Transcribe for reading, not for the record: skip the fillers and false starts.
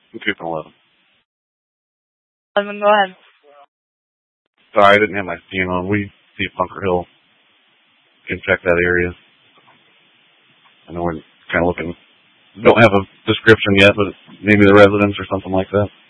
I'm keeping 11. Go ahead. Sorry, I didn't have my scan on. We see Bunker Hill. Can check that area. I know we're kind of looking. Don't have a description yet, but maybe the residents or something like that.